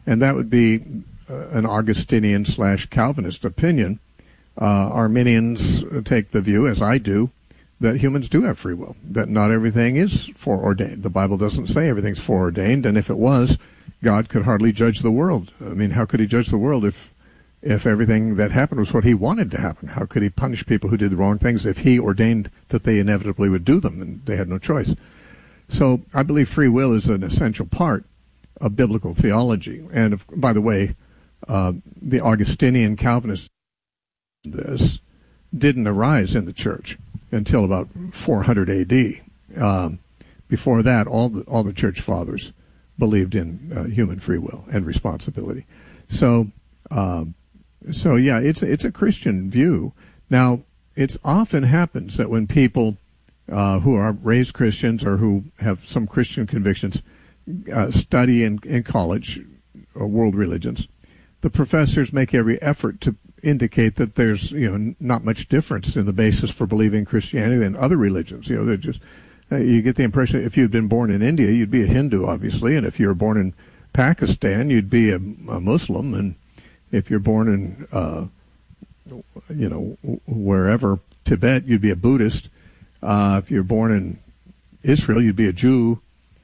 and that would be an Augustinian / Calvinist opinion. Arminians take the view, as I do, that humans do have free will, that not everything is foreordained. The Bible doesn't say everything's foreordained, and if it was, God could hardly judge the world. I mean, how could he judge the world if everything that happened was what he wanted to happen? How could he punish people who did the wrong things if he ordained that they inevitably would do them and they had no choice? So I believe free will is an essential part of biblical theology. And by the way, the Augustinian Calvinist this didn't arise in the church until about 400 A.D. Before that, all the church fathers believed in human free will and responsibility. So yeah, it's a Christian view. Now, it often happens that when people who are raised Christians or who have some Christian convictions study in college world religions, the professors make every effort to indicate that there's not much difference in the basis for believing Christianity than other religions. They're just you get the impression if you'd been born in India, you'd be a Hindu, obviously, and if you were born in Pakistan, you'd be a Muslim, and if you're born in wherever, Tibet, you'd be a Buddhist. If you're born in Israel, you'd be a Jew,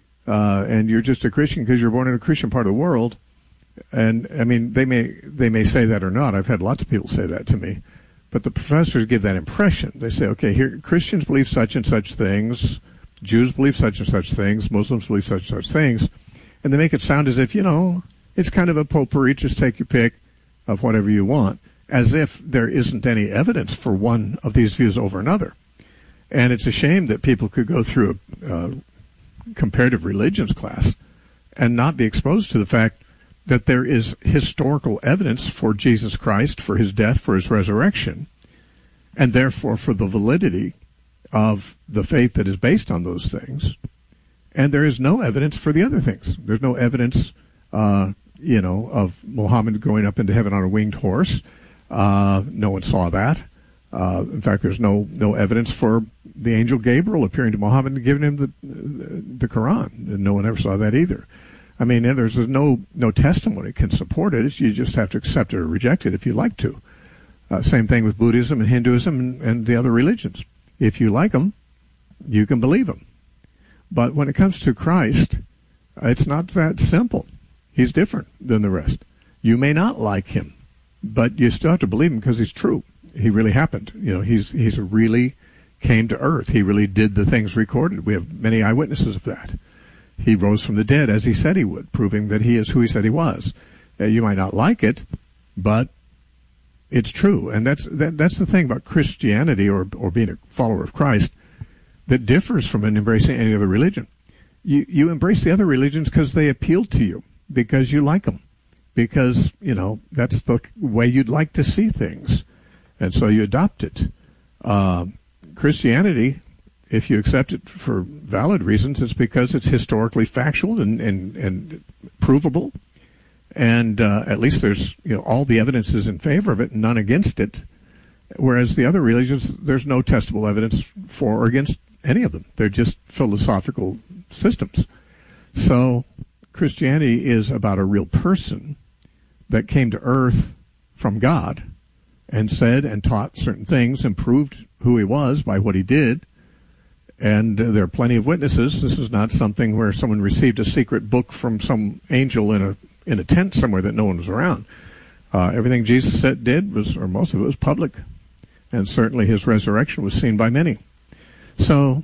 and you're just a Christian because you're born in a Christian part of the world. And I mean, they may say that or not. I've had lots of people say that to me, but the professors give that impression. They say, okay, here Christians believe such and such things, Jews believe such and such things, Muslims believe such and such things, and they make it sound as if it's kind of a potpourri. Just take your pick of whatever you want, as if there isn't any evidence for one of these views over another. And it's a shame that people could go through a comparative religions class and not be exposed to the fact that there is historical evidence for Jesus Christ, for his death, for his resurrection, and therefore for the validity of the faith that is based on those things. And there is no evidence for the other things. There's no evidence, of Muhammad going up into heaven on a winged horse. No one saw that. In fact, there's no evidence for the angel Gabriel appearing to Muhammad and giving him the Quran. And no one ever saw that either. I mean, there's no testimony can support it. You just have to accept it or reject it if you like to. Same thing with Buddhism and Hinduism and the other religions. If you like them, you can believe them. But when it comes to Christ, it's not that simple. He's different than the rest. You may not like him, but you still have to believe him because he's true. He really happened. He's really came to earth. He really did the things recorded. We have many eyewitnesses of that. He rose from the dead as he said he would, proving that he is who he said he was. You might not like it, but it's true. And that's the thing about Christianity or being a follower of Christ that differs from embracing any other religion. You embrace the other religions because they appeal to you, because you like them, because, that's the way you'd like to see things. And so you adopt it. Christianity, if you accept it for valid reasons, it's because it's historically factual and provable. And at least there's, all the evidence is in favor of it, none against it. Whereas the other religions, there's no testable evidence for or against any of them. They're just philosophical systems. So Christianity is about a real person that came to earth from God and said and taught certain things and proved who he was by what he did. And there are plenty of witnesses. This is not something where someone received a secret book from some angel in a tent somewhere that no one was around. Everything Jesus did was, or most of it was public. And certainly his resurrection was seen by many. So,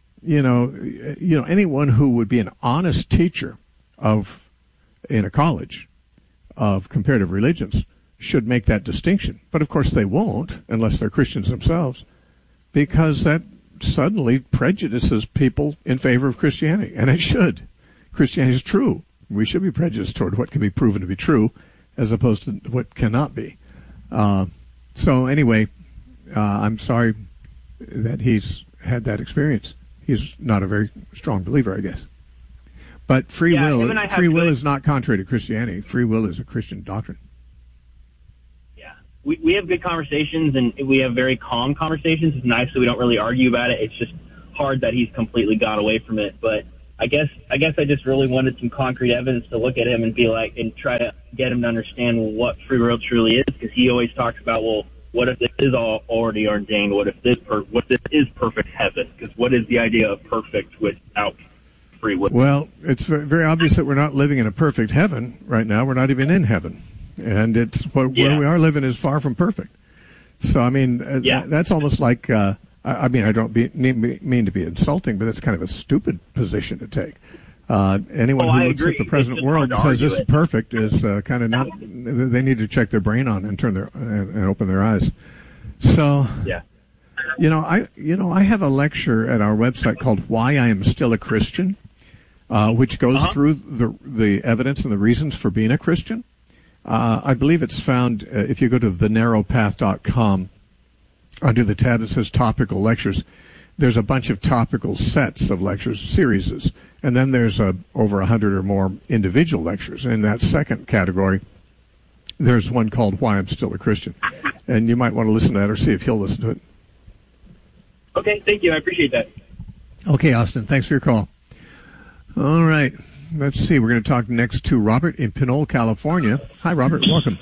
anyone who would be an honest teacher in a college of comparative religions should make that distinction. But of course they won't unless they're Christians themselves, because that suddenly prejudices people in favor of Christianity. And it should. Christianity is true. We should be prejudiced toward what can be proven to be true as opposed to what cannot be. So anyway, I'm sorry that he's had that experience. He's not a very strong believer, I guess. But free will is not contrary to Christianity. Free will is a Christian doctrine. Yeah. We have good conversations, and we have very calm conversations. It's nice that we don't really argue about it. It's just hard that he's completely got away from it. But I guess I just really wanted some concrete evidence to look at him and be like, and try to get him to understand what free will truly is, because he always talks about, well, what if this is all already ordained? What if this is perfect heaven? Because what is the idea of perfect without free will? Well, it's very obvious that we're not living in a perfect heaven right now. We're not even in heaven, and where we are living is far from perfect. So, I mean, that's almost like. I mean, I don't mean to be insulting, but it's kind of a stupid position to take. Anyone who looks at the present world and says this is perfect is kind of not. They need to check their brain on and and open their eyes. So, I have a lecture at our website called "Why I Am Still a Christian," which goes through the evidence and the reasons for being a Christian. I believe it's found if you go to thenarrowpath.com. Under the tab that says topical lectures, there's a bunch of topical sets of lectures, series, and then there's over 100 or more individual lectures. In that second category, there's one called Why I'm Still a Christian. And you might want to listen to that or see if he'll listen to it. Okay, thank you. I appreciate that. Okay, Austin, thanks for your call. All right, let's see. We're going to talk next to Robert in Pinole, California. Hi, Robert. Welcome.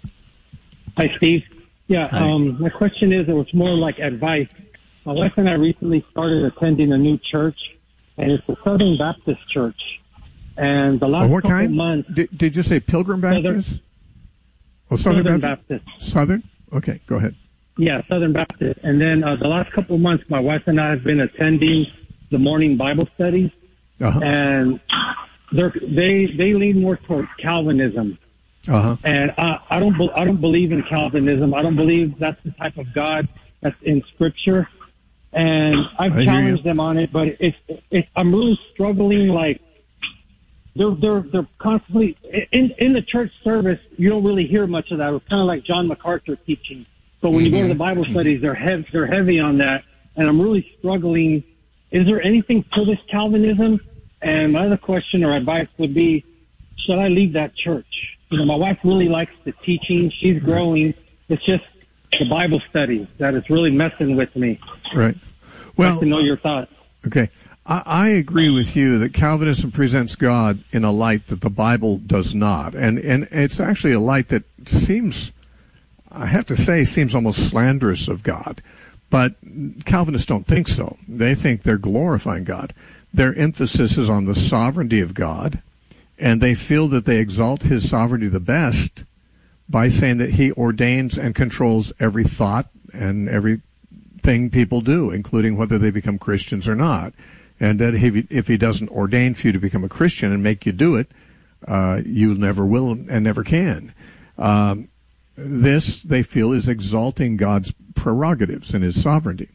Hi, Steve. Yeah, my question is, it was more like advice. My wife and I recently started attending a new church, and it's a Southern Baptist church. And the last couple of months... Did you say Pilgrim Baptist? Southern Baptist. Southern? Okay, go ahead. Yeah, Southern Baptist. And then the last couple of months, my wife and I have been attending the morning Bible studies, and they lean more towards Calvinism. And I don't believe in Calvinism. I don't believe that's the type of God that's in Scripture. And I've challenged them on it, but I'm really struggling. Like they're constantly in the church service. You don't really hear much of that. It's kind of like John MacArthur teaching. But when you go to the Bible studies, they're heavy on that, and I'm really struggling. Is there anything to this Calvinism? And my other question or advice would be, should I leave that church? My wife really likes the teaching. She's growing. It's just the Bible study that is really messing with me. Right. Well, I'd like to know your thoughts. Okay. I agree with you that Calvinism presents God in a light that the Bible does not. And it's actually a light that seems almost slanderous of God. But Calvinists don't think so. They think they're glorifying God. Their emphasis is on the sovereignty of God. And they feel that they exalt his sovereignty the best by saying that he ordains and controls every thought and everything people do, including whether they become Christians or not. And that if he doesn't ordain for you to become a Christian and make you do it, you never will and never can. This, they feel, is exalting God's prerogatives and his sovereignty.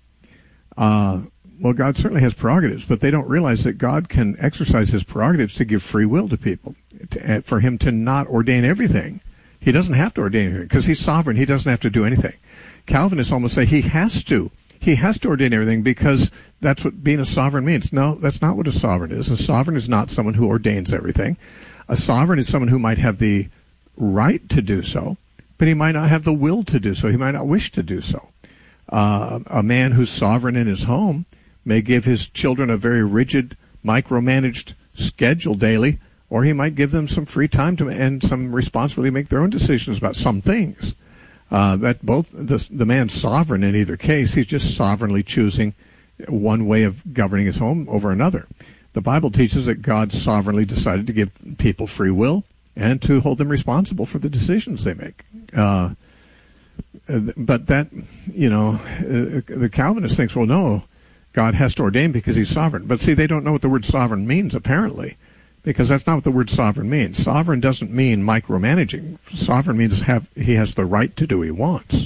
Well, God certainly has prerogatives, but they don't realize that God can exercise his prerogatives to give free will to people, for him to not ordain everything. He doesn't have to ordain anything because he's sovereign. He doesn't have to do anything. Calvinists almost say he has to ordain everything because that's what being a sovereign means. No, that's not what a sovereign is. A sovereign is not someone who ordains everything. A sovereign is someone who might have the right to do so, but he might not have the will to do so. He might not wish to do so. A man who's sovereign in his home may give his children a very rigid, micromanaged schedule daily, or he might give them some free time and some responsibility to make their own decisions about some things. That both the man's sovereign in either case. He's just sovereignly choosing one way of governing his home over another. The Bible teaches that God sovereignly decided to give people free will and to hold them responsible for the decisions they make. But that, the Calvinist thinks, well, no, God has to ordain because he's sovereign. But see, they don't know what the word sovereign means, apparently, because that's not what the word sovereign means. Sovereign doesn't mean micromanaging. Sovereign means he has the right to do what he wants.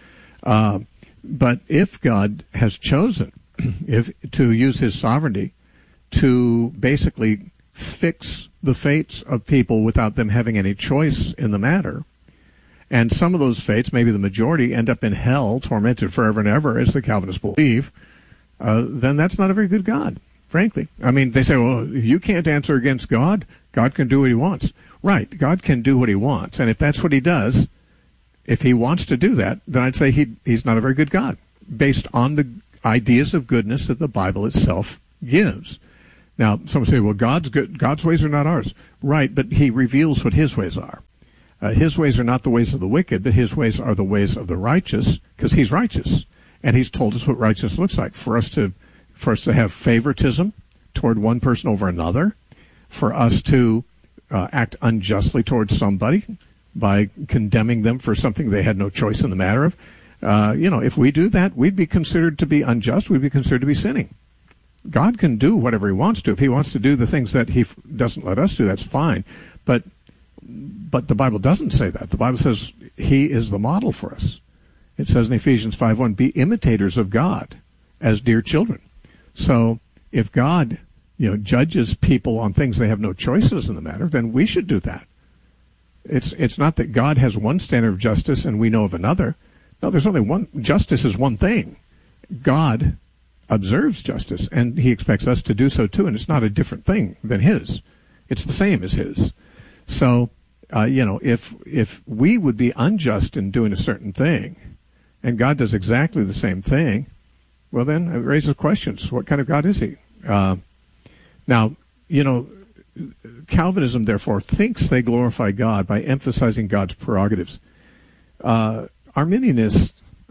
But if God has chosen to use his sovereignty to basically fix the fates of people without them having any choice in the matter, and some of those fates, maybe the majority, end up in hell, tormented forever and ever, as the Calvinists believe, then that's not a very good God, frankly. I mean, they say, well, if you can't answer against God, God can do what he wants. Right, God can do what he wants, and if that's what he does, if he wants to do that, then I'd say he's not a very good God, based on the ideas of goodness that the Bible itself gives. Now, some say, well, God's good. God's ways are not ours. Right, but he reveals what his ways are. His ways are not the ways of the wicked, but his ways are the ways of the righteous, because he's righteous. And he's told us what righteousness looks like. For us to have favoritism toward one person over another, for us to act unjustly towards somebody by condemning them for something they had no choice in the matter of. If we do that, we'd be considered to be unjust. We'd be considered to be sinning. God can do whatever he wants to. If he wants to do the things that he doesn't let us do, that's fine. But the Bible doesn't say that. The Bible says he is the model for us. It says in Ephesians 5:1, be imitators of God as dear children. So if God, judges people on things they have no choices in the matter, then we should do that. It's not that God has one standard of justice and we know of another. No, there's only one. Justice is one thing. God observes justice, and he expects us to do so too, and it's not a different thing than his. It's the same as his. So, if we would be unjust in doing a certain thing, and God does exactly the same thing, well then it raises questions. What kind of God is he? Now, Calvinism, therefore, thinks they glorify God by emphasizing God's prerogatives. Arminianism,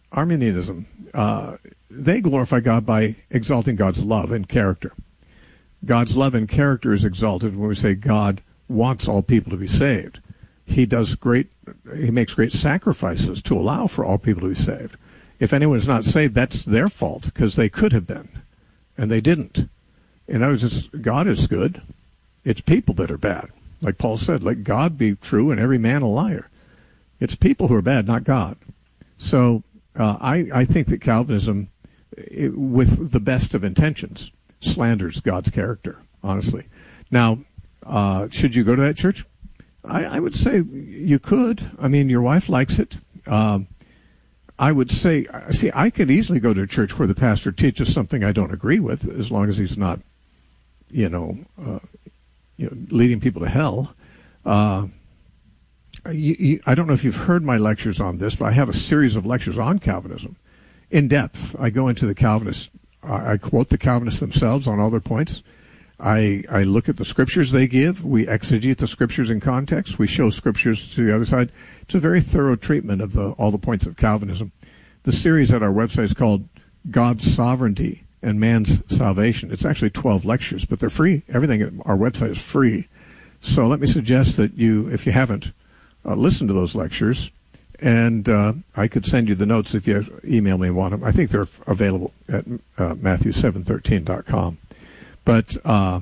they glorify God by exalting God's love and character. God's love and character is exalted when we say God wants all people to be saved. He makes great sacrifices to allow for all people to be saved. If anyone is not saved, that's their fault, because they could have been, and they didn't. In other words, God is good. It's people that are bad. Like Paul said, let God be true and every man a liar. It's people who are bad, not God. So I think that Calvinism, with the best of intentions, slanders God's character, honestly. Now, should you go to that church? I would say you could. I mean, your wife likes it. I would say, I could easily go to a church where the pastor teaches something I don't agree with, as long as he's not, leading people to hell. I don't know if you've heard my lectures on this, but I have a series of lectures on Calvinism in depth. I go into the Calvinists. I quote the Calvinists themselves on all their points. I look at the scriptures they give. We exegete the scriptures in context. We show scriptures to the other side. It's a very thorough treatment of all the points of Calvinism. The series at our website is called God's Sovereignty and Man's Salvation. It's actually 12 lectures, but they're free. Everything at our website is free. So let me suggest that you, if you haven't, listen to those lectures, and I could send you the notes if you email me and want them. I think they're available at Matthew713.com. But,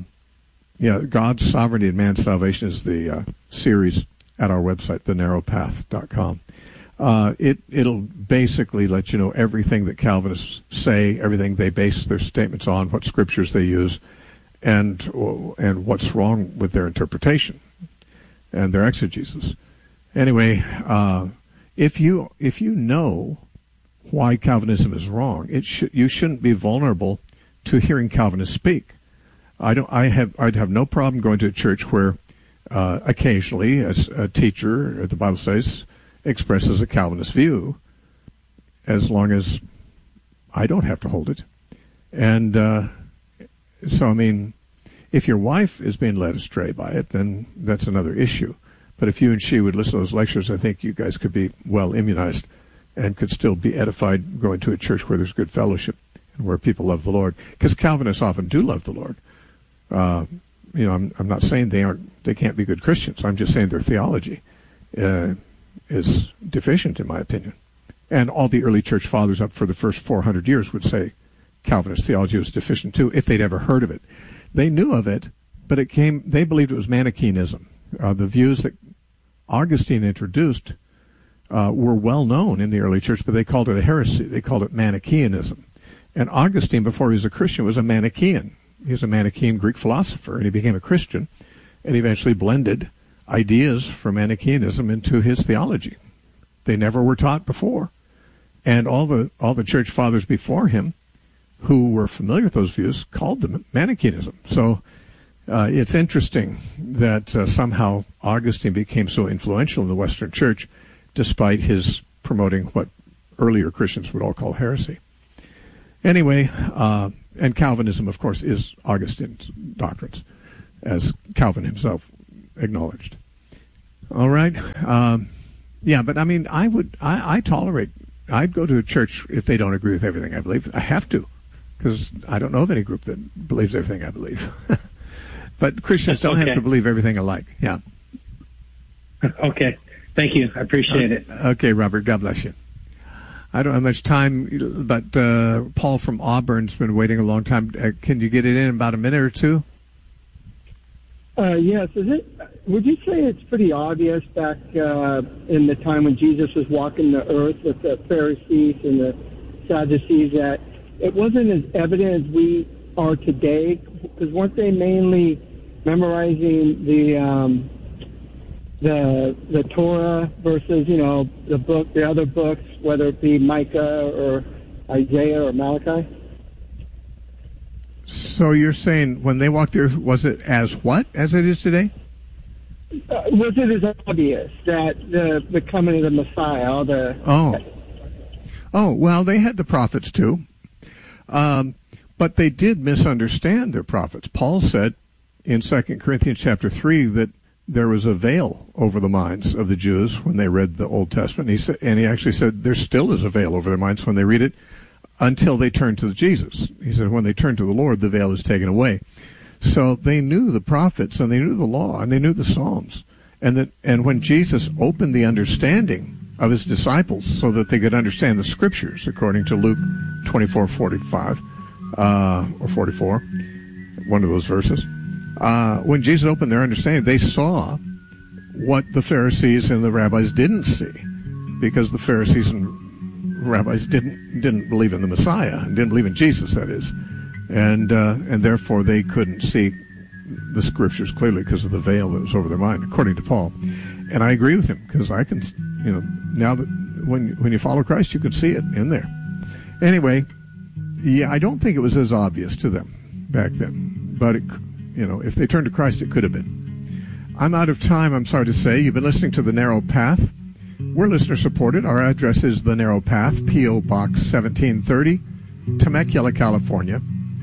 God's Sovereignty and Man's Salvation is the series at our website, thenarrowpath.com. It'll basically let you know everything that Calvinists say, everything they base their statements on, what scriptures they use, and what's wrong with their interpretation and their exegesis. Anyway, if you know why Calvinism is wrong, you shouldn't be vulnerable to hearing Calvinists speak. I'd have no problem going to a church where occasionally a teacher, the Bible says, expresses a Calvinist view, as long as I don't have to hold it. And so, I mean, if your wife is being led astray by it, then that's another issue. But if you and she would listen to those lectures, I think you guys could be well immunized and could still be edified going to a church where there's good fellowship and where people love the Lord. Because Calvinists often do love the Lord. I'm not saying they can't be good Christians. I'm just saying their theology is deficient, in my opinion. And all the early church fathers up for the first 400 years would say Calvinist theology was deficient too, if they'd ever heard of it. They knew of it, but they believed it was Manichaeism. The views that Augustine introduced were well known in the early church, but they called it a heresy. They called it Manichaeism. And Augustine, before he was a Christian, was a Manichaean. He was a Manichaean Greek philosopher, and he became a Christian, and eventually blended ideas from Manichaeism into his theology. They never were taught before. And all the church fathers before him who were familiar with those views called them Manichaeism. So it's interesting that somehow Augustine became so influential in the Western Church, despite his promoting what earlier Christians would all call heresy. Anyway, And Calvinism, of course, is Augustine's doctrines, as Calvin himself acknowledged. All right. Yeah, but I mean, I'd go to a church if they don't agree with everything I believe. I have to, because I don't know of any group that believes everything I believe. But Christians don't have to believe everything alike. Yeah. Okay. Thank you. I appreciate it. Okay, Robert. God bless you. I don't have much time, but Paul from Auburn's been waiting a long time. Can you get it in about a minute or two? Yes. Would you say it's pretty obvious back in the time when Jesus was walking the earth with the Pharisees and the Sadducees that it wasn't as evident as we are today? Because weren't they mainly memorizing the Torah versus, the other books, whether it be Micah or Isaiah or Malachi? So you're saying when they walked there, was it as what as it is today? Was it as obvious that the coming of the Messiah? Well, they had the prophets too, but they did misunderstand their prophets. Paul said in 2 Corinthians chapter 3 that there was a veil over the minds of the Jews when they read the Old Testament. He actually said there still is a veil over their minds when they read it until they turn to Jesus. He said when they turn to the Lord, the veil is taken away. So they knew the prophets and they knew the law and they knew the Psalms. And when Jesus opened the understanding of his disciples so that they could understand the Scriptures, according to Luke 24:45 or 44, one of those verses, when Jesus opened their understanding, they saw what the Pharisees and the rabbis didn't see, because the Pharisees and rabbis didn't believe in the Messiah and didn't believe in Jesus, that is, and therefore they couldn't see the Scriptures clearly because of the veil that was over their mind, according to Paul. And I agree with him, because I can, now that when you follow Christ, you can see it in there. Anyway, yeah, I don't think it was as obvious to them back then, but if they turned to Christ, it could have been. I'm out of time, I'm sorry to say. You've been listening to The Narrow Path. We're listener-supported. Our address is The Narrow Path, P.O. Box 1730, Temecula, California,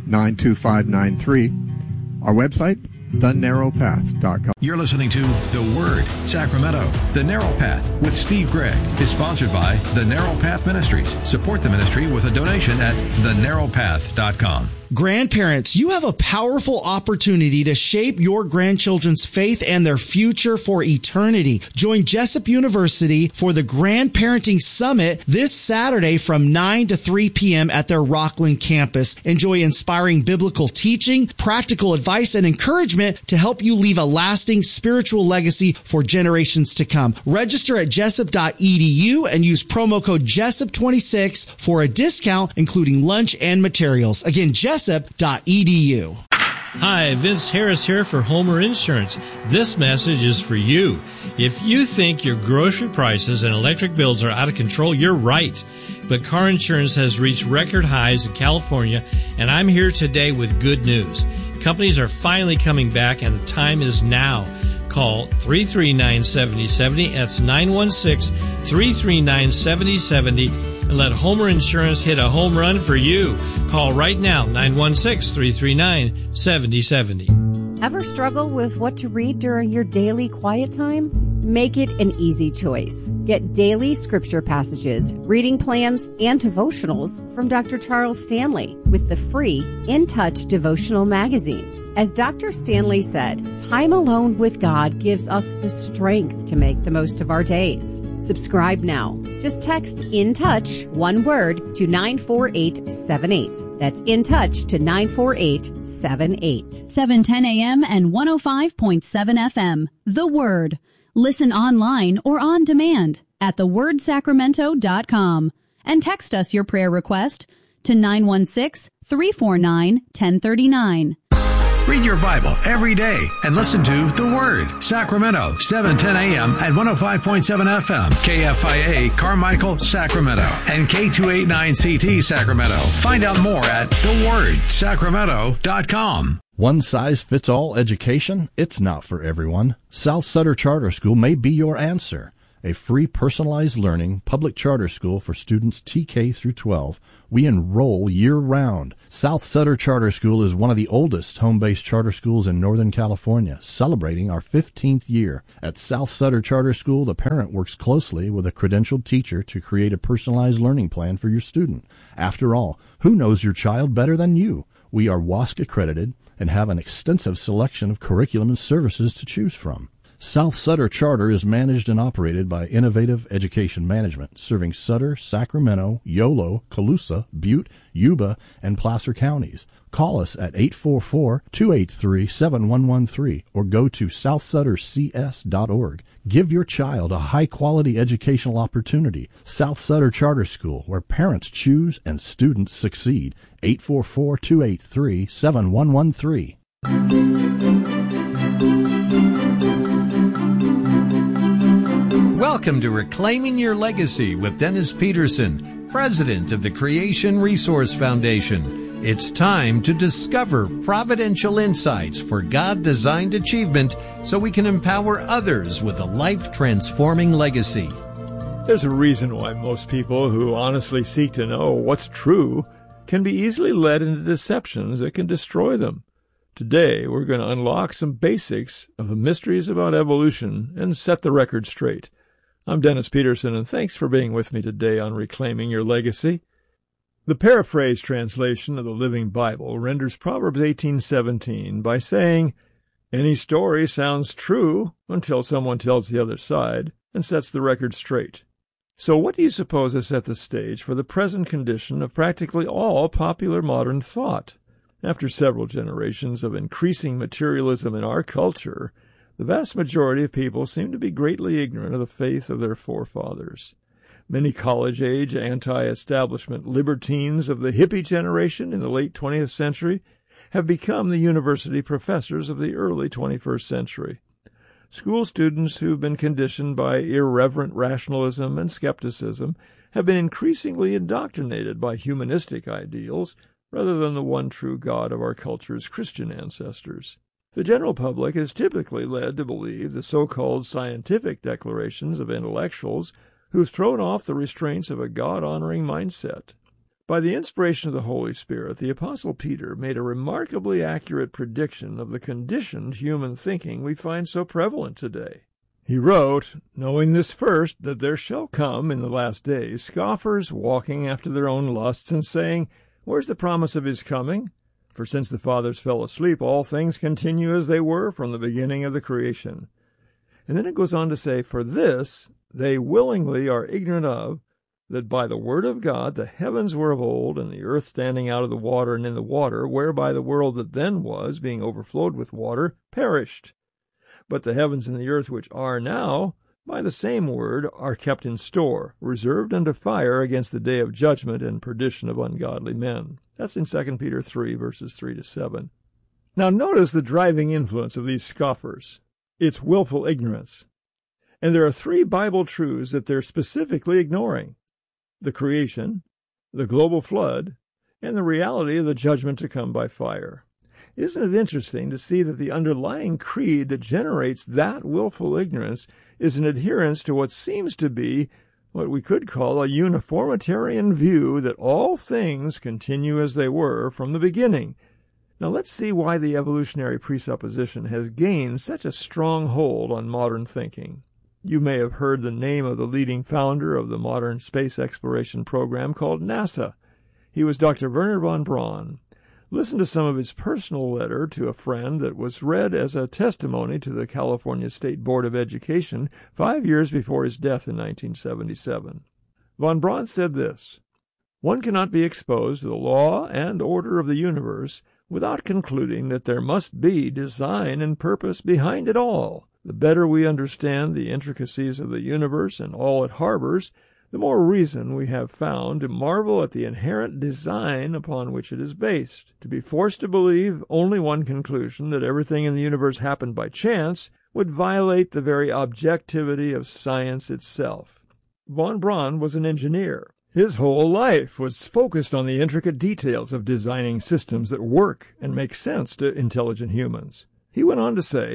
92593. Our website, thenarrowpath.com. You're listening to The Word, Sacramento. The Narrow Path with Steve Gregg is sponsored by The Narrow Path Ministries. Support the ministry with a donation at thenarrowpath.com. Grandparents, you have a powerful opportunity to shape your grandchildren's faith and their future for eternity. Join Jessup University for the Grandparenting Summit this Saturday from 9 to 3 p.m. at their Rockland campus. Enjoy inspiring biblical teaching, practical advice, and encouragement to help you leave a lasting spiritual legacy for generations to come. Register at jessup.edu and use promo code Jessup26 for a discount, including lunch and materials. Again, jessup.edu. Hi, Vince Harris here for Homer Insurance. This message is for you. If you think your grocery prices and electric bills are out of control, you're right. But car insurance has reached record highs in California, and I'm here today with good news. Companies are finally coming back, and the time is now. Call 339-7070. That's 916-339-7070. And let Homer Insurance hit a home run for you. Call right now, 916-339-7070. Ever struggle with what to read during your daily quiet time? Make it an easy choice. Get daily scripture passages, reading plans, and devotionals from Dr. Charles Stanley with the free In Touch devotional magazine. As Dr. Stanley said, time alone with God gives us the strength to make the most of our days. Subscribe now. Just text In Touch, one word, to 94878. That's In Touch to 94878. 710 a.m. and 105.7 FM. The Word. Listen online or on demand at thewordsacramento.com. And text us your prayer request to 916-349-1039. Read your Bible every day and listen to The Word, Sacramento, 710 a.m. at 105.7 FM, KFIA, Carmichael, Sacramento, and K289CT, Sacramento. Find out more at thewordsacramento.com. One-size-fits-all education? It's not for everyone. South Sutter Charter School may be your answer. a free personalized learning public charter school for students TK through 12. We enroll year-round. South Sutter Charter School is one of the oldest home-based charter schools in Northern California, celebrating our 15th year. At South Sutter Charter School, the parent works closely with a credentialed teacher to create a personalized learning plan for your student. After all, who knows your child better than you? We are WASC accredited and have an extensive selection of curriculum and services to choose from. South Sutter Charter is managed and operated by Innovative Education Management, serving Sutter, Sacramento, Yolo, Colusa, Butte, Yuba, and Placer counties. Call us at 844-283-7113 or go to southsuttercs.org. Give your child a high-quality educational opportunity. South Sutter Charter School, where parents choose and students succeed. 844-283-7113. Welcome to Reclaiming Your Legacy with Dennis Peterson, President of the Creation Resource Foundation. It's time to discover providential insights for God-designed achievement so we can empower others with a life-transforming legacy. There's a reason why most people who honestly seek to know what's true can be easily led into deceptions that can destroy them. Today, we're going to unlock some basics of the mysteries about evolution and set the record straight. I'm Dennis Peterson, and thanks for being with me today on Reclaiming Your Legacy. The paraphrase translation of the Living Bible renders Proverbs 18:17 by saying, "Any story sounds true until someone tells the other side and sets the record straight." So what do you suppose has set the stage for the present condition of practically all popular modern thought? After several generations of increasing materialism in our culture, the vast majority of people seem to be greatly ignorant of the faith of their forefathers. Many college-age, anti-establishment libertines of the hippie generation in the late 20th century have become the university professors of the early 21st century. School students who've been conditioned by irreverent rationalism and skepticism have been increasingly indoctrinated by humanistic ideals rather than the one true God of our culture's Christian ancestors. The general public is typically led to believe the so-called scientific declarations of intellectuals who've thrown off the restraints of a God-honoring mindset. By the inspiration of the Holy Spirit, the Apostle Peter made a remarkably accurate prediction of the conditioned human thinking we find so prevalent today. He wrote, "Knowing this first, that there shall come in the last days scoffers walking after their own lusts and saying, 'Where's the promise of his coming? For since the fathers fell asleep, all things continue as they were from the beginning of the creation.'" And then it goes on to say, "For this they willingly are ignorant of, that by the word of God the heavens were of old, and the earth standing out of the water and in the water, whereby the world that then was, being overflowed with water, perished. But the heavens and the earth which are now, by the same word, are kept in store, reserved unto fire against the day of judgment and perdition of ungodly men." That's in 2 Peter 3, verses 3-7. Now notice the driving influence of these scoffers. It's willful ignorance. And there are three Bible truths that they're specifically ignoring: the creation, the global flood, and the reality of the judgment to come by fire. Isn't it interesting to see that the underlying creed that generates that willful ignorance is an adherence to what seems to be what we could call a uniformitarian view that all things continue as they were from the beginning. Now let's see why the evolutionary presupposition has gained such a strong hold on modern thinking. You may have heard the name of the leading founder of the modern space exploration program called NASA. He was Dr. Wernher von Braun. Listen to some of his personal letter to a friend that was read as a testimony to the California State Board of Education 5 years before his death in 1977. Von Braun said this: "One cannot be exposed to the law and order of the universe without concluding that there must be design and purpose behind it all. The better we understand the intricacies of the universe and all it harbors, the more reason we have found to marvel at the inherent design upon which it is based. To be forced to believe only one conclusion, that everything in the universe happened by chance, would violate the very objectivity of science itself." Von Braun was an engineer. His whole life was focused on the intricate details of designing systems that work and make sense to intelligent humans. He went on to say,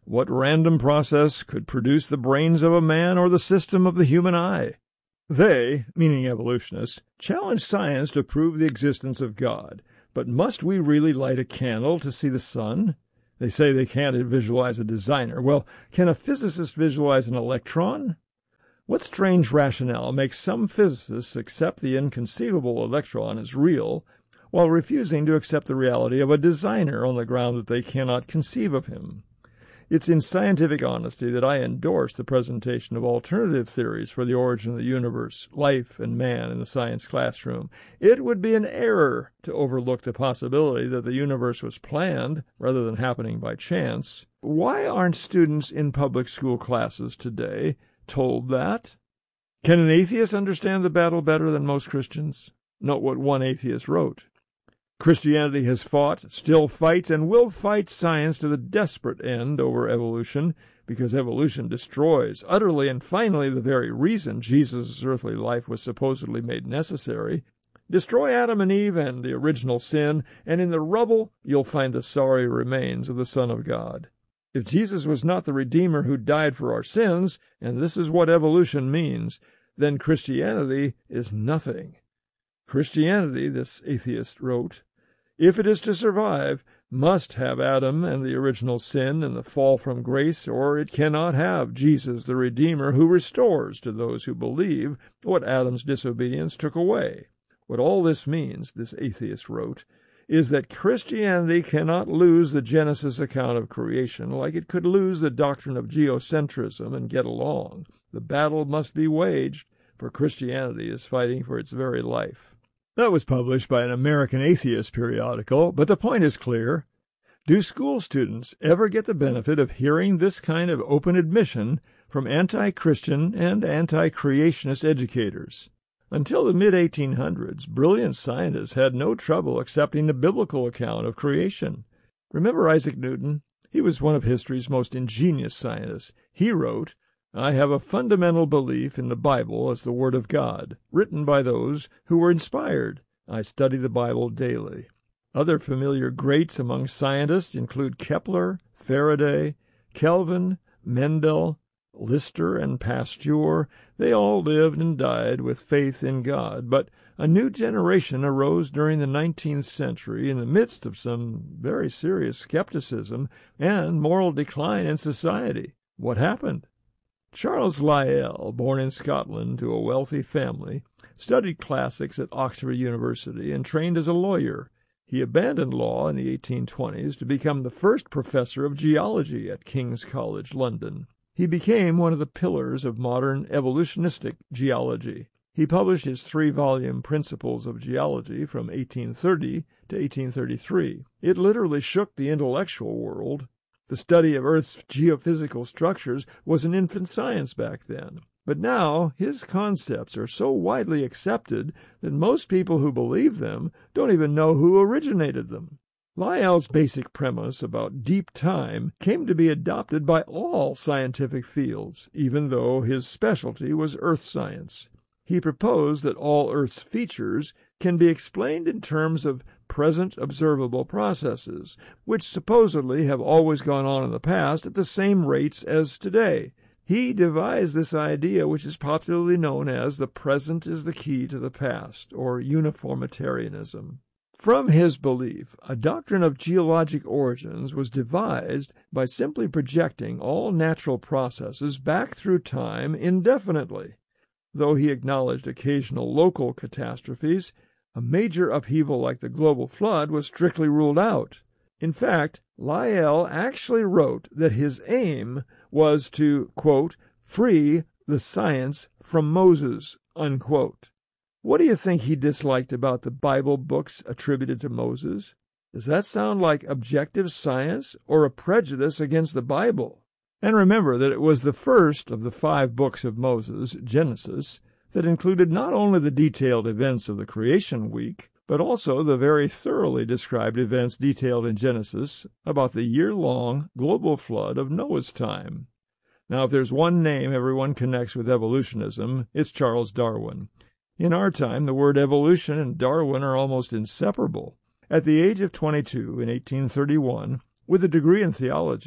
What random process could produce the brains of a man or the system of the human eye? They, meaning evolutionists, challenge science to prove the existence of God. But must we really light a candle to see the sun? They say they can't visualize a designer. Well, can a physicist visualize an electron? What strange rationale makes some physicists accept the inconceivable electron as real, while refusing to accept the reality of a designer on the ground that they cannot conceive of him? It's in scientific honesty that I endorse the presentation of alternative theories for the origin of the universe, life, and man in the science classroom. It would be an error to overlook the possibility that the universe was planned rather than happening by chance. Why aren't students in public school classes today told that? Can an atheist understand the battle better than most Christians? Note what one atheist wrote. Christianity has fought, still fights, and will fight science to the desperate end over evolution, because evolution destroys utterly and finally the very reason Jesus' earthly life was supposedly made necessary. Destroy Adam and Eve and the original sin, and in the rubble you'll find the sorry remains of the Son of God. If Jesus was not the Redeemer who died for our sins, and this is what evolution means, then Christianity is nothing. Christianity, this atheist wrote, if it is to survive, must have Adam and the original sin and the fall from grace, or it cannot have Jesus the Redeemer who restores to those who believe what Adam's disobedience took away. What all this means, this atheist wrote, is that Christianity cannot lose the Genesis account of creation like it could lose the doctrine of geocentrism and get along. The battle must be waged, for Christianity is fighting for its very life. That was published by an American atheist periodical, but the point is clear. Do school students ever get the benefit of hearing this kind of open admission from anti-Christian and anti-creationist educators? Until the mid-1800s, brilliant scientists had no trouble accepting the biblical account of creation. Remember Isaac Newton? He was one of history's most ingenious scientists. He wrote, I have a fundamental belief in the Bible as the Word of God, written by those who were inspired. I study the Bible daily. Other familiar greats among scientists include Kepler, Faraday, Kelvin, Mendel, Lister, and Pasteur. They all lived and died with faith in God, but a new generation arose during the 19th century in the midst of some very serious skepticism and moral decline in society. What happened? Charles Lyell, born in Scotland to a wealthy family, studied classics at Oxford University and trained as a lawyer. He abandoned law in the 1820s to become the first professor of geology at King's College, London. He became one of the pillars of modern evolutionistic geology. He published his 3-volume Principles of Geology from 1830 to 1833. It literally shook the intellectual world. The study of Earth's geophysical structures was an infant science back then. But now his concepts are so widely accepted that most people who believe them don't even know who originated them. Lyell's basic premise about deep time came to be adopted by all scientific fields, even though his specialty was earth science. He proposed that all Earth's features can be explained in terms of present observable processes, which supposedly have always gone on in the past at the same rates as today. He devised this idea, which is popularly known as the present is the key to the past, or uniformitarianism. From his belief, a doctrine of geologic origins was devised by simply projecting all natural processes back through time indefinitely. Though he acknowledged occasional local catastrophes, a major upheaval like the global flood was strictly ruled out. In fact, Lyell actually wrote that his aim was to, quote, free the science from Moses, unquote. What do you think he disliked about the Bible books attributed to Moses? Does that sound like objective science or a prejudice against the Bible? And remember that it was the first of the 5 books of Moses, Genesis, that included not only the detailed events of the creation week, but also the very thoroughly described events detailed in Genesis about the year-long global flood of Noah's time. Now, if there's one name everyone connects with evolutionism, it's Charles Darwin. In our time, the word evolution and Darwin are almost inseparable. At the age of 22 in 1831, with a degree in theology,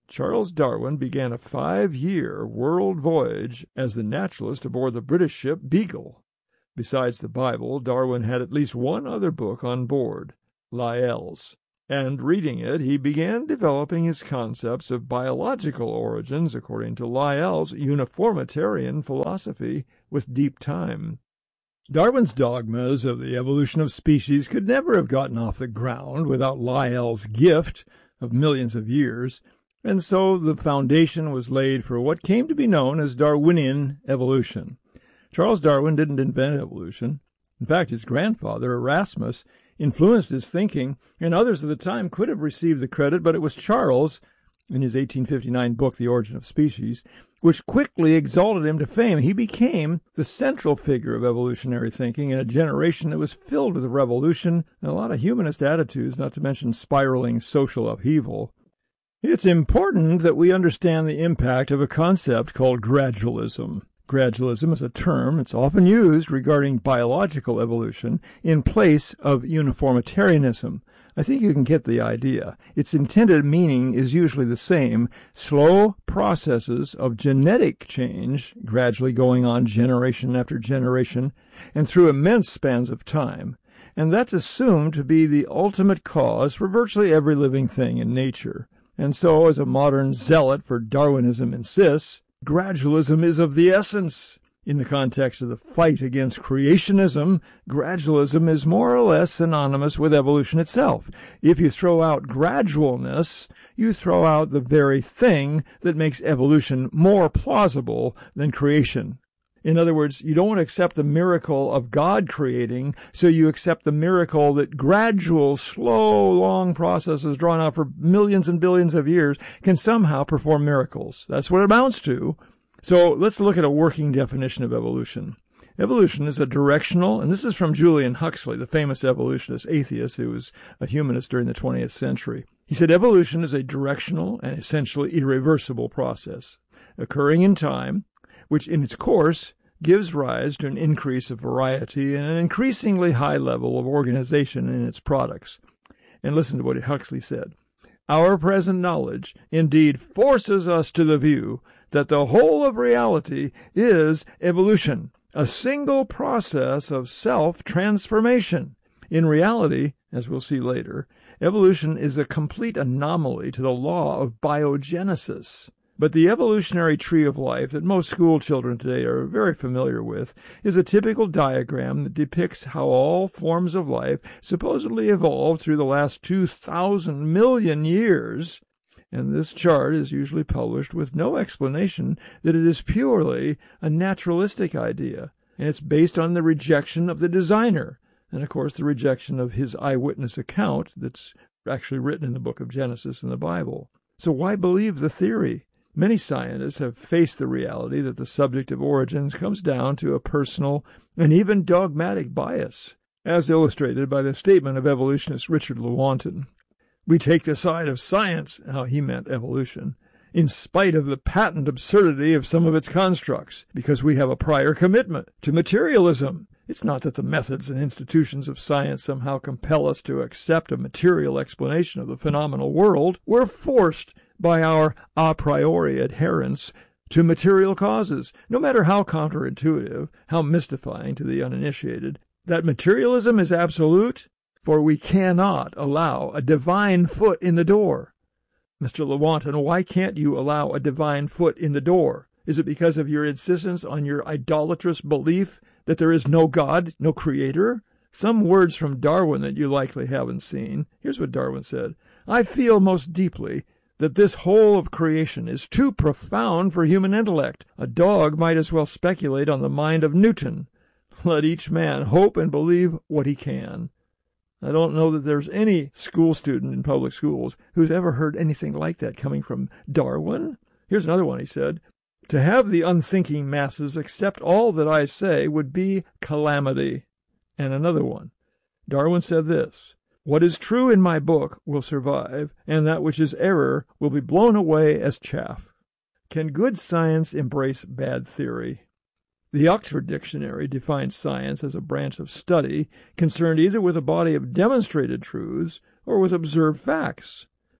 Charles Darwin began a 5-year world voyage as the naturalist aboard the British ship Beagle. Besides the Bible, Darwin had at least one other book on board, Lyell's, and reading it, he began developing his concepts of biological origins according to Lyell's uniformitarian philosophy with deep time. Darwin's dogmas of the evolution of species could never have gotten off the ground without Lyell's gift of millions of years, and so the foundation was laid for what came to be known as Darwinian evolution. Charles Darwin didn't invent evolution. In fact, his grandfather, Erasmus, influenced his thinking, and others of the time could have received the credit, but it was Charles, in his 1859 book, The Origin of Species, which quickly exalted him to fame. He became the central figure of evolutionary thinking in a generation that was filled with revolution and a lot of humanist attitudes, not to mention spiraling social upheaval. It's important that we understand the impact of a concept called gradualism. Gradualism is a term that's often used regarding biological evolution in place of uniformitarianism. I think you can get the idea. Its intended meaning is usually the same: slow processes of genetic change gradually going on generation after generation and through immense spans of time. And that's assumed to be the ultimate cause for virtually every living thing in nature. And so, as a modern zealot for Darwinism insists, gradualism is of the essence. In the context of the fight against creationism, gradualism is more or less synonymous with evolution itself. If you throw out gradualness, you throw out the very thing that makes evolution more plausible than creation. In other words, you don't want to accept the miracle of God creating, so you accept the miracle that gradual, slow, long processes drawn out for millions and billions of years can somehow perform miracles. That's what it amounts to. So let's look at a working definition of evolution. Evolution is a directional, and this is from Julian Huxley, the famous evolutionist atheist who was a humanist during the 20th century. He said evolution is a directional and essentially irreversible process occurring in time, which in its course gives rise to an increase of variety and an increasingly high level of organization in its products. And listen to what Huxley said. Our present knowledge indeed forces us to the view that the whole of reality is evolution, a single process of self-transformation. In reality, as we'll see later, evolution is a complete anomaly to the law of biogenesis. But the evolutionary tree of life that most school children today are very familiar with is a typical diagram that depicts how all forms of life supposedly evolved through the last 2,000 million years. And this chart is usually published with no explanation that it is purely a naturalistic idea, and it's based on the rejection of the designer, and of course the rejection of his eyewitness account that's actually written in the book of Genesis in the Bible. So why believe the theory? Many scientists have faced the reality that the subject of origins comes down to a personal and even dogmatic bias, as illustrated by the statement of evolutionist Richard Lewontin. We take the side of science, how he meant evolution, in spite of the patent absurdity of some of its constructs, because we have a prior commitment to materialism. It's not that the methods and institutions of science somehow compel us to accept a material explanation of the phenomenal world. We're forced by our a priori adherence to material causes, no matter how counterintuitive, how mystifying to the uninitiated. That materialism is absolute, for we cannot allow a divine foot in the door. Mr. Lewontin, why can't you allow a divine foot in the door? Is it because of your insistence on your idolatrous belief that there is no God, no creator? Some words from Darwin that you likely haven't seen. Here's what Darwin said. I feel most deeply that this whole of creation is too profound for human intellect. A dog might as well speculate on the mind of Newton. Let each man hope and believe what he can. I don't know that there's any school student in public schools who's ever heard anything like that coming from Darwin. Here's another one, he said. To have the unthinking masses accept all that I say would be calamity. And another one. Darwin said this. What is true in my book will survive, and that which is error will be blown away as chaff. Can good science embrace bad theory? The Oxford Dictionary defines science as a branch of study concerned either with a body of demonstrated truths or with observed facts.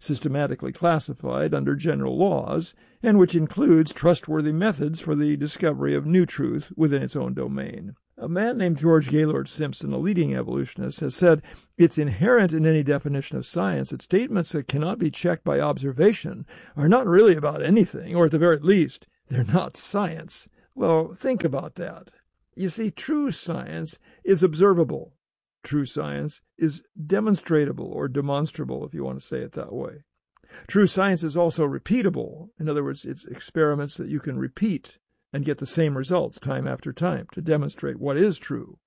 systematically classified under general laws, and which includes trustworthy methods for the discovery of new truth within its own domain. A man named George Gaylord Simpson, a leading evolutionist, has said it's inherent in any definition of science that statements that cannot be checked by observation are not really about anything, or at the very least, they're not science. Well, think about that. You see, true science is observable. True science is demonstratable or demonstrable, if you want to say it that way. True science is also repeatable. In other words, it's experiments that you can repeat and get the same results time after time to demonstrate what is true.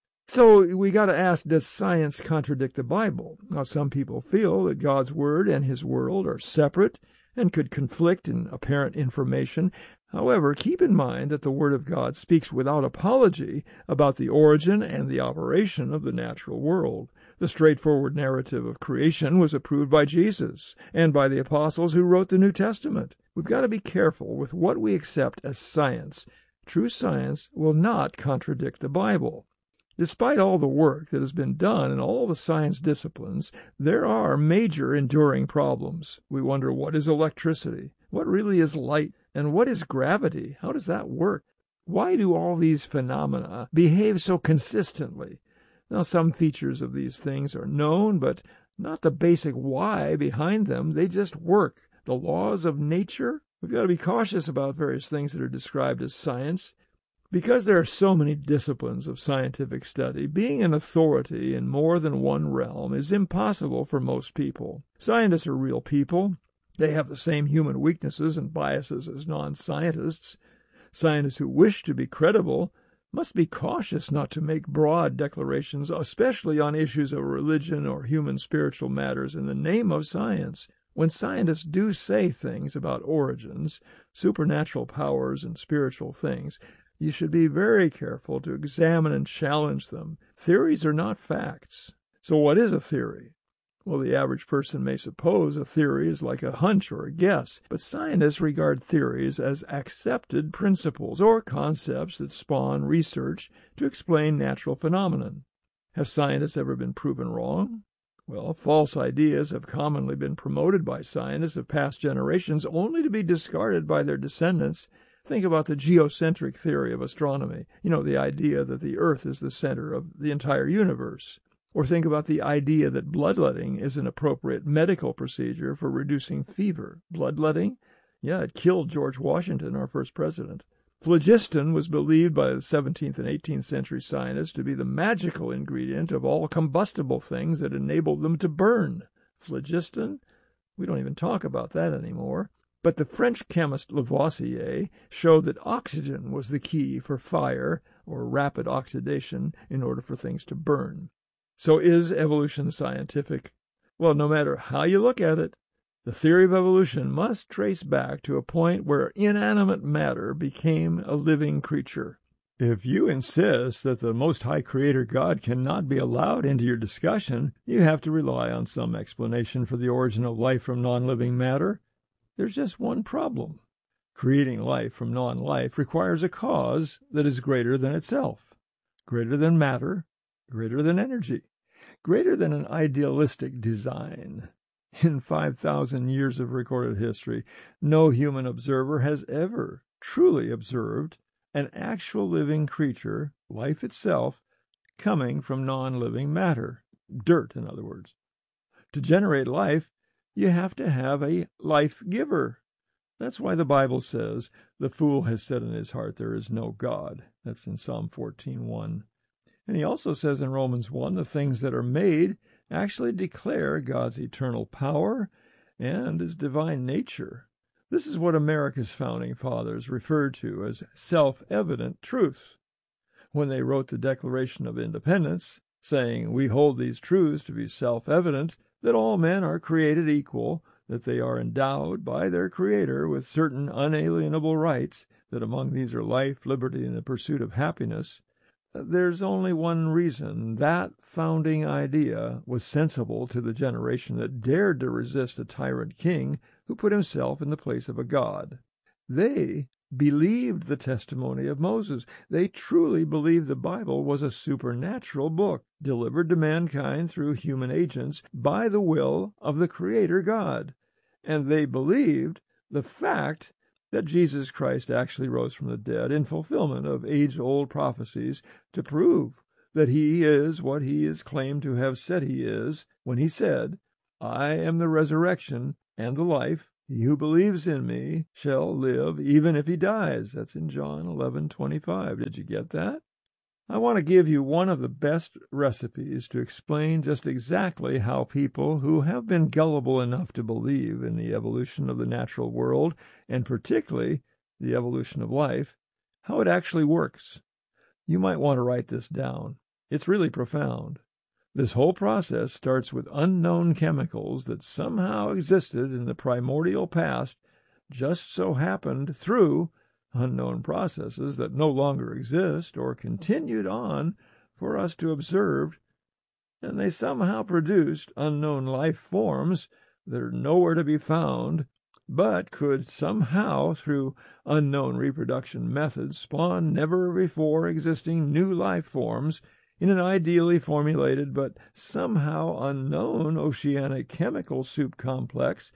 So we got to ask, does science contradict the Bible? Now, some people feel that God's Word and His world are separate and could conflict in apparent information. However, keep in mind that the Word of God speaks without apology about the origin and the operation of the natural world. The straightforward narrative of creation was approved by Jesus and by the apostles who wrote the New Testament. We've got to be careful with what we accept as science. True science will not contradict the Bible. Despite all the work that has been done in all the science disciplines, there are major enduring problems. We wonder, what is electricity? What really is light? And what is gravity? How does that work? Why do all these phenomena behave so consistently? Now, some features of these things are known, but not the basic why behind them. They just work. The laws of nature? We've got to be cautious about various things that are described as science. Because there are so many disciplines of scientific study, being an authority in more than one realm is impossible for most people. Scientists are real people. They have the same human weaknesses and biases as non-scientists. Scientists who wish to be credible must be cautious not to make broad declarations, especially on issues of religion or human spiritual matters, in the name of science. When scientists do say things about origins, supernatural powers, and spiritual things, you should be very careful to examine and challenge them. Theories are not facts. So what is a theory? Well, the average person may suppose a theory is like a hunch or a guess, but scientists regard theories as accepted principles or concepts that spawn research to explain natural phenomenon. Have scientists ever been proven wrong? Well, false ideas have commonly been promoted by scientists of past generations only to be discarded by their descendants. Think about the geocentric theory of astronomy, the idea that the Earth is the center of the entire universe. Or think about the idea that bloodletting is an appropriate medical procedure for reducing fever. Bloodletting? Yeah, it killed George Washington, our first president. Phlogiston was believed by the 17th and 18th century scientists to be the magical ingredient of all combustible things that enabled them to burn. Phlogiston? We don't even talk about that anymore. But the French chemist Lavoisier showed that oxygen was the key for fire or rapid oxidation in order for things to burn. So is evolution scientific? Well, no matter how you look at it, the theory of evolution must trace back to a point where inanimate matter became a living creature. If you insist that the Most High Creator God cannot be allowed into your discussion, you have to rely on some explanation for the origin of life from non-living matter. There's just one problem. Creating life from non-life requires a cause that is greater than itself, greater than matter, greater than energy, greater than an idealistic design. In 5,000 years of recorded history, no human observer has ever truly observed an actual living creature, life itself, coming from non-living matter, dirt, in other words. To generate life, you have to have a life giver. That's why the Bible says, the fool has said in his heart, there is no God. That's in Psalm 14:1. And he also says in Romans 1, the things that are made actually declare God's eternal power and His divine nature. This is what America's founding fathers referred to as self-evident truth. When they wrote the Declaration of Independence, saying, we hold these truths to be self-evident, that all men are created equal, that they are endowed by their Creator with certain unalienable rights, that among these are life, liberty, and the pursuit of happiness, there's only one reason that founding idea was sensible to the generation that dared to resist a tyrant king who put himself in the place of a god. They believed the testimony of Moses. They truly believed the Bible was a supernatural book delivered to mankind through human agents by the will of the Creator God. And they believed the fact that Jesus Christ actually rose from the dead in fulfillment of age-old prophecies to prove that he is what he is claimed to have said he is when he said, "I am the resurrection and the life. He who believes in me shall live even if he dies." That's in John 11:25. Did you get that? I want to give you one of the best recipes to explain just exactly how people who have been gullible enough to believe in the evolution of the natural world, and particularly the evolution of life, how it actually works. You might want to write this down. It's really profound. This whole process starts with unknown chemicals that somehow existed in the primordial past, just so happened through unknown processes that no longer exist or continued on for us to observe, and they somehow produced unknown life forms that are nowhere to be found, but could somehow, through unknown reproduction methods, spawn never-before-existing new life forms in an ideally formulated but somehow unknown oceanic chemical soup complex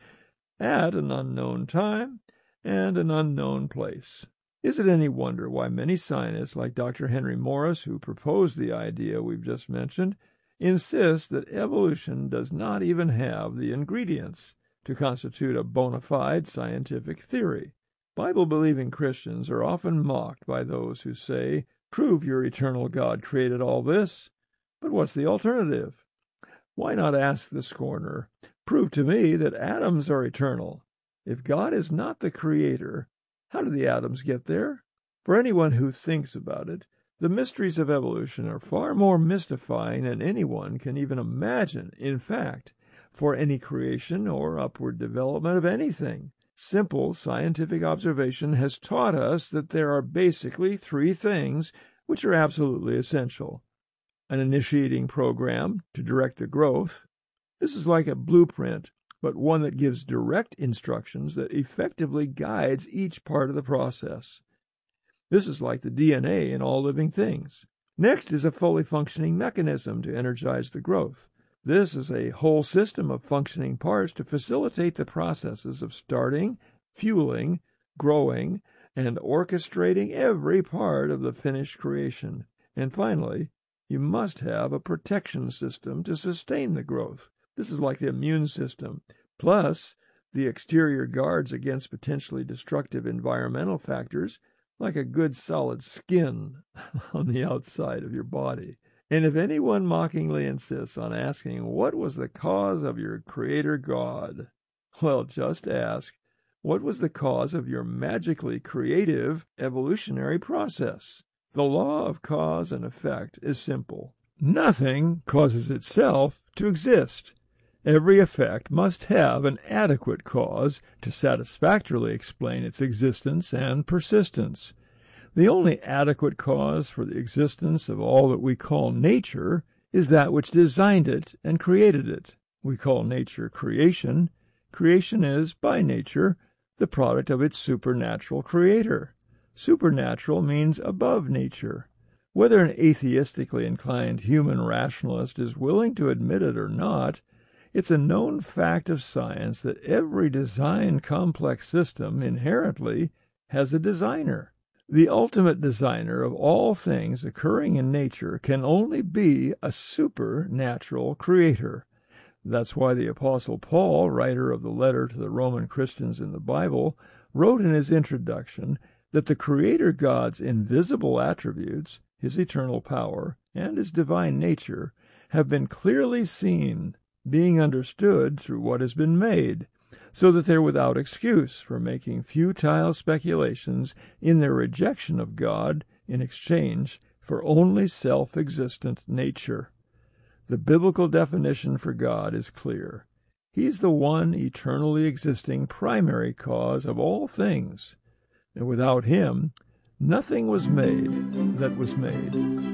at an unknown time and an unknown place. Is it any wonder why many scientists, like Dr. Henry Morris, who proposed the idea we've just mentioned, insist that evolution does not even have the ingredients to constitute a bona fide scientific theory? Bible-believing Christians are often mocked by those who say, "Prove your eternal God created all this." But what's the alternative? Why not ask the scorner, "Prove to me that atoms are eternal." If God is not the creator, how did the atoms get there? For anyone who thinks about it, the mysteries of evolution are far more mystifying than anyone can even imagine. In fact, for any creation or upward development of anything, simple scientific observation has taught us that there are basically three things which are absolutely essential. An initiating program to direct the growth. This is like a blueprint, but one that gives direct instructions that effectively guides each part of the process. This is like the DNA in all living things. Next is a fully functioning mechanism to energize the growth. This is a whole system of functioning parts to facilitate the processes of starting, fueling, growing, and orchestrating every part of the finished creation. And finally, you must have a protection system to sustain the growth. This is like the immune system, plus the exterior guards against potentially destructive environmental factors, like a good solid skin on the outside of your body. And if anyone mockingly insists on asking what was the cause of your Creator God, well, just ask, what was the cause of your magically creative evolutionary process? The law of cause and effect is simple. Nothing causes itself to exist. Every effect must have an adequate cause to satisfactorily explain its existence and persistence. The only adequate cause for the existence of all that we call nature is that which designed it and created it. We call nature creation. Creation is, by nature, the product of its supernatural creator. Supernatural means above nature. Whether an atheistically inclined human rationalist is willing to admit it or not, it's a known fact of science that every designed complex system inherently has a designer. The ultimate designer of all things occurring in nature can only be a supernatural creator. That's why the Apostle Paul, writer of the letter to the Roman Christians in the Bible, wrote in his introduction that the Creator God's invisible attributes, his eternal power, and his divine nature, have been clearly seen, being understood through what has been made, so that they're without excuse for making futile speculations in their rejection of God in exchange for only self-existent nature. The biblical definition for God is clear. He's the one eternally existing primary cause of all things, and without him, nothing was made that was made.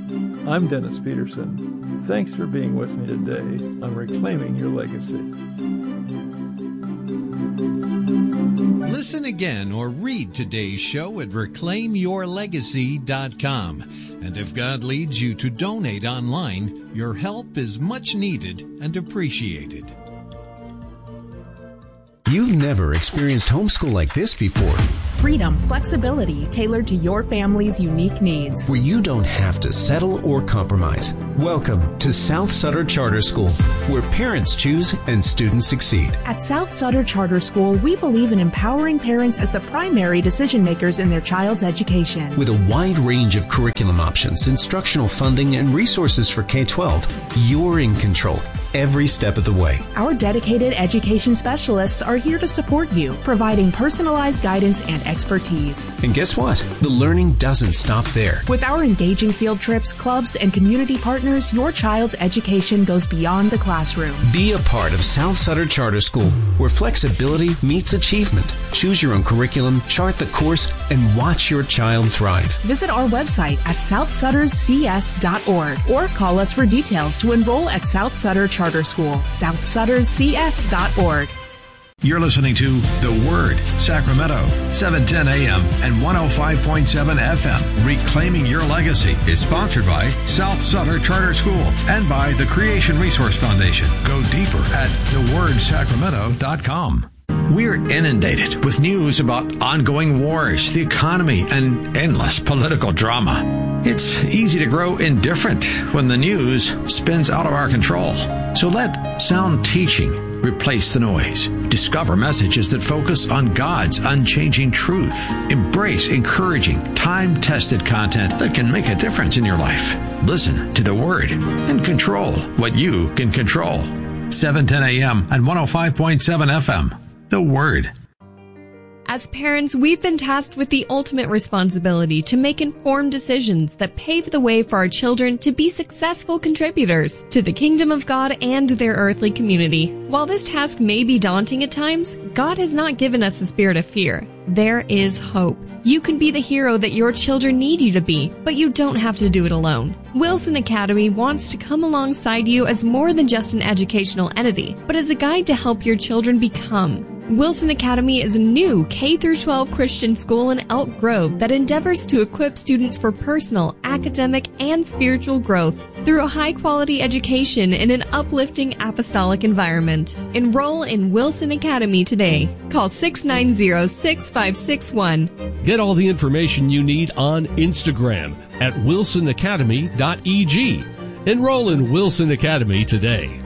I'm Dennis Peterson. Thanks for being with me today on Reclaiming Your Legacy. Listen again or read today's show at reclaimyourlegacy.com. And if God leads you to donate online, your help is much needed and appreciated. You've never experienced homeschool like this before. Freedom, flexibility tailored to your family's unique needs. Where you don't have to settle or compromise. Welcome to South Sutter Charter School, where parents choose and students succeed. At South Sutter Charter School, we believe in empowering parents as the primary decision makers in their child's education. With a wide range of curriculum options, instructional funding, and resources for K-12, you're in control every step of the way. Our dedicated education specialists are here to support you, providing personalized guidance and expertise. And guess what? The learning doesn't stop there. With our engaging field trips, clubs, and community partners, your child's education goes beyond the classroom. Be a part of South Sutter Charter School, where flexibility meets achievement. Choose your own curriculum, chart the course, and watch your child thrive. Visit our website at southsutterscs.org or call us for details to enroll at South Sutter Charter School, southsutterscs.org. You're listening to The Word, Sacramento, 710 AM and 105.7 FM. Reclaiming Your Legacy is sponsored by South Sutter Charter School and by the Creation Resource Foundation. Go deeper at thewordsacramento.com. We're inundated with news about ongoing wars, the economy, and endless political drama. It's easy to grow indifferent when the news spins out of our control. So let sound teaching replace the noise. Discover messages that focus on God's unchanging truth. Embrace encouraging, time-tested content that can make a difference in your life. Listen to the Word and control what you can control. 710 AM and 105.7 FM. The Word. As parents, we've been tasked with the ultimate responsibility to make informed decisions that pave the way for our children to be successful contributors to the kingdom of God and their earthly community. While this task may be daunting at times, God has not given us a spirit of fear. There is hope. You can be the hero that your children need you to be, but you don't have to do it alone. Wilson Academy wants to come alongside you as more than just an educational entity, but as a guide to help your children become. Wilson Academy is a new K-12 Christian school in Elk Grove that endeavors to equip students for personal, academic, and spiritual growth through a high-quality education in an uplifting apostolic environment. Enroll in Wilson Academy today. Call 690-6561. Get all the information you need on Instagram at wilsonacademy.eg. Enroll in Wilson Academy today.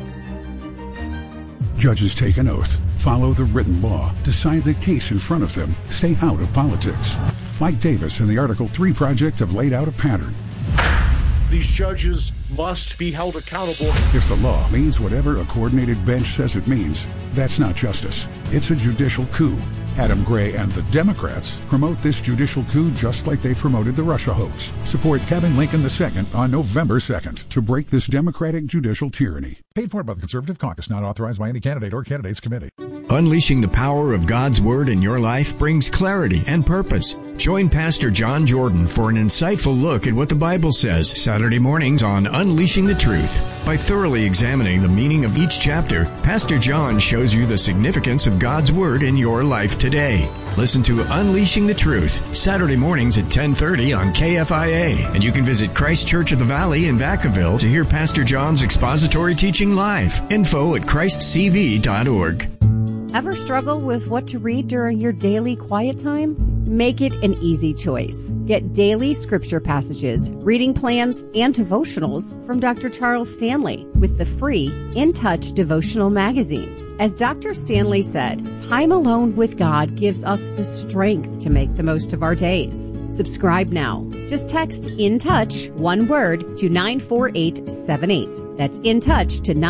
Judges take an oath, follow the written law, decide the case in front of them, stay out of politics. Mike Davis and the Article 3 Project have laid out a pattern. These judges must be held accountable. If the law means whatever a coordinated bench says it means, that's not justice. It's a judicial coup. Adam Gray and the Democrats promote this judicial coup just like they promoted the Russia hoax. Support Kevin Lincoln II on November 2nd to break this Democratic judicial tyranny. Paid for by the Conservative Caucus, not authorized by any candidate or candidates committee. Unleashing the power of God's Word in your life brings clarity and purpose. Join Pastor John Jordan for an insightful look at what the Bible says Saturday mornings on Unleashing the Truth. By thoroughly examining the meaning of each chapter, Pastor John shows you the significance of God's Word in your life today. Listen to Unleashing the Truth, Saturday mornings at 10:30 on KFIA. And you can visit Christ Church of the Valley in Vacaville to hear Pastor John's expository teaching live. Info at christcv.org. Ever struggle with what to read during your daily quiet time? Make it an easy choice. Get daily scripture passages, reading plans, and devotionals from Dr. Charles Stanley with the free In Touch devotional magazine. As Dr. Stanley said, time alone with God gives us the strength to make the most of our days. Subscribe now. Just text In Touch, one word, to 94878. That's In Touch to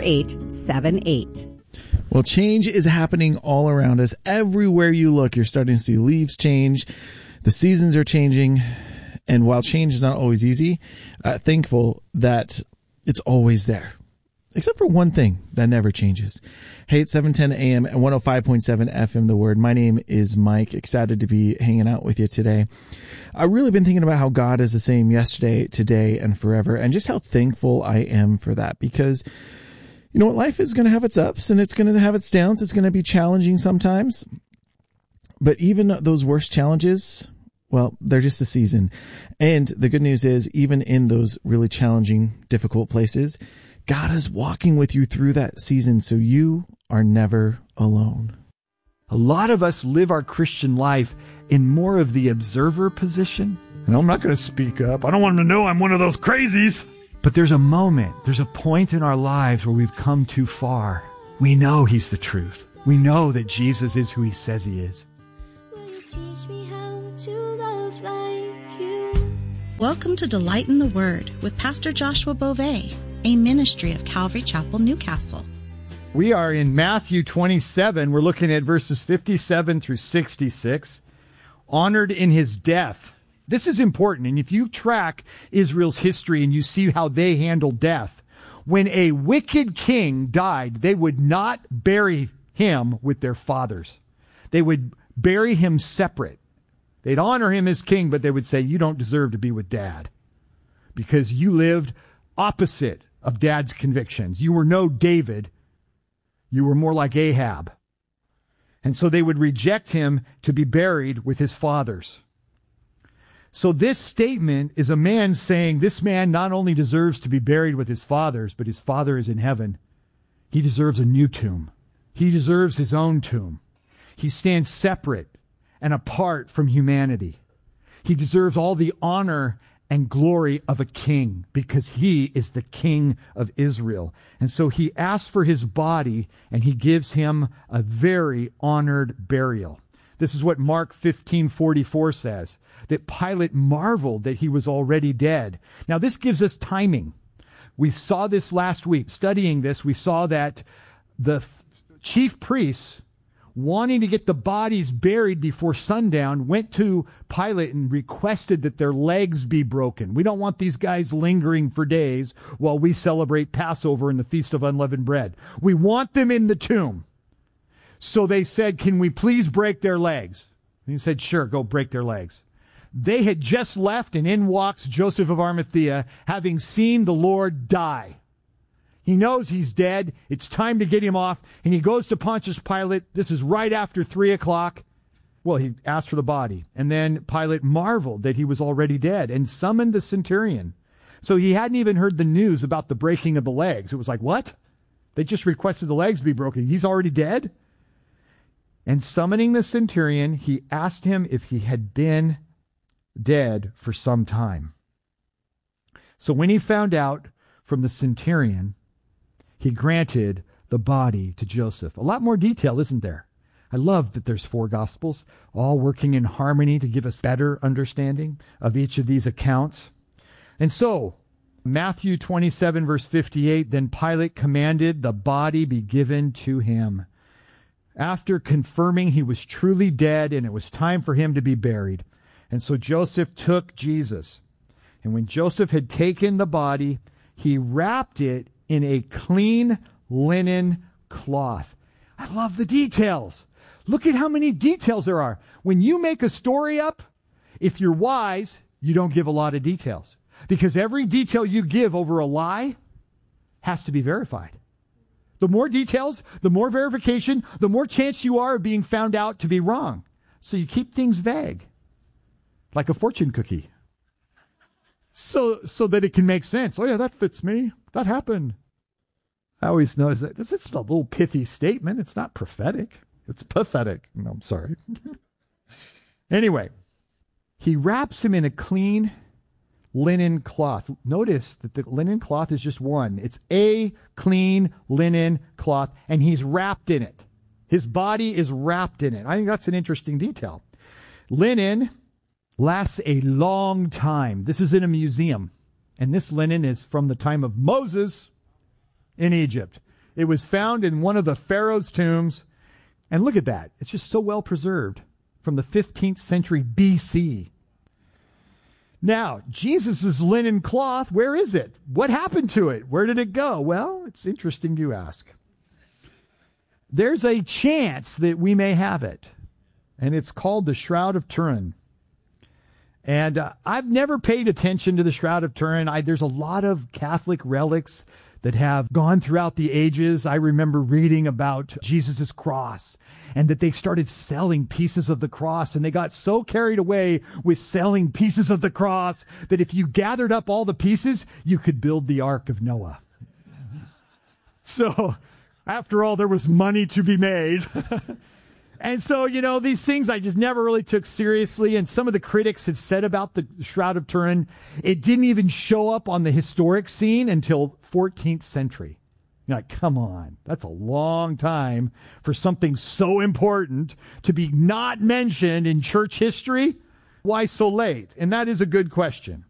94878. Well, change is happening all around us. Everywhere you look, you're starting to see leaves change. The seasons are changing. And while change is not always easy, thankful that it's always there. Except for one thing that never changes. Hey, it's 710 AM and 105.7 FM, The Word. My name is Mike. Excited to be hanging out with you today. I've really been thinking about how God is the same yesterday, today, and forever, and just how thankful I am for that. Because, you know what, life is going to have its ups and it's going to have its downs. It's going to be challenging sometimes. But even those worst challenges, well, they're just a season. And the good news is, even in those really challenging, difficult places, God is walking with you through that season, so you are never alone. A lot of us live our Christian life in more of the observer position. And I'm not going to speak up. I don't want them to know I'm one of those crazies. But there's a moment, there's a point in our lives where we've come too far. We know He's the truth. We know that Jesus is who He says He is. Welcome to Delight in the Word with Pastor Joshua Beauvais, a ministry of Calvary Chapel, Newcastle. We are in Matthew 27. We're looking at verses 57 through 66. Honored in His death. This is important. And if you track Israel's history and you see how they handled death, when a wicked king died, they would not bury him with their fathers. They would bury him separate. They'd honor him as king, but they would say, you don't deserve to be with Dad because you lived opposite of Dad's convictions. You were no David. You were more like Ahab. And so they would reject him to be buried with his fathers. So this statement is a man saying this man not only deserves to be buried with his fathers, but his father is in heaven. He deserves a new tomb. He deserves his own tomb. He stands separate and apart from humanity. He deserves all the honor and glory of a king because he is the King of Israel. And so he asks for his body and he gives him a very honored burial. This is what Mark 15:44 says, that Pilate marveled that he was already dead. Now this gives us timing. We saw this last week. Studying this, we saw that the chief priests, wanting to get the bodies buried before sundown, went to Pilate and requested that their legs be broken. We don't want these guys lingering for days while we celebrate Passover and the Feast of Unleavened Bread. We want them in the tomb. So they said, can we please break their legs? And he said, sure, go break their legs. They had just left, and in walks Joseph of Arimathea, having seen the Lord die. He knows he's dead. It's time to get him off. And he goes to Pontius Pilate. This is right after 3:00. Well, he asked for the body. And then Pilate marveled that he was already dead and summoned the centurion. So he hadn't even heard the news about the breaking of the legs. It was like, what? They just requested the legs be broken. He's already dead? And summoning the centurion, he asked him if he had been dead for some time. So when he found out from the centurion, he granted the body to Joseph. A lot more detail, isn't there? I love that there's 4 Gospels, all working in harmony to give us better understanding of each of these accounts. And so, Matthew 27, verse 58, then Pilate commanded the body be given to him. After confirming he was truly dead and it was time for him to be buried. And so Joseph took Jesus. And when Joseph had taken the body, he wrapped it in a clean linen cloth. I love the details. Look at how many details there are. When you make a story up, if you're wise, you don't give a lot of details. Because every detail you give over a lie has to be verified. The more details, the more verification, the more chance you are of being found out to be wrong. So you keep things vague, like a fortune cookie. So that it can make sense. Oh yeah, that fits me. That happened. I always notice that it's a little pithy statement. It's not prophetic. It's pathetic. No, I'm sorry. Anyway, he wraps him in a clean linen cloth. Notice that the linen cloth is just one. It's a clean linen cloth, and he's wrapped in it. His body is wrapped in it. I think that's an interesting detail. Linen lasts a long time. This is in a museum, and this linen is from the time of Moses in Egypt. It was found in one of the Pharaoh's tombs, and look at that. It's just so well preserved from the 15th century BC. Now, Jesus' linen cloth, where is it? What happened to it? Where did it go? Well, it's interesting you ask. There's a chance that we may have it, and it's called the Shroud of Turin. And I've never paid attention to the Shroud of Turin. There's a lot of Catholic relics that have gone throughout the ages. I remember reading about Jesus' cross and that they started selling pieces of the cross, and they got so carried away with selling pieces of the cross that if you gathered up all the pieces, you could build the Ark of Noah. So, after all, there was money to be made. And so, these things I just never really took seriously. And some of the critics have said about the Shroud of Turin, it didn't even show up on the historic scene until 14th century. You're like, come on, that's a long time for something so important to be not mentioned in church history. Why so late? And that is a good question.